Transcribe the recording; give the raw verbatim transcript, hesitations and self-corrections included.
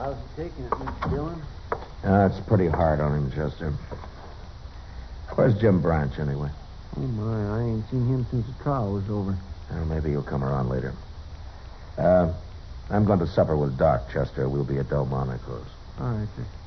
How's he taking it, Mister Dillon? Uh, it's pretty hard on him, Chester. Where's Jim Branch, anyway? Oh, my. I ain't seen him since the trial was over. Well, maybe he'll come around later. Uh, I'm going to supper with Doc, Chester. We'll be at Delmonico's. All right, sir.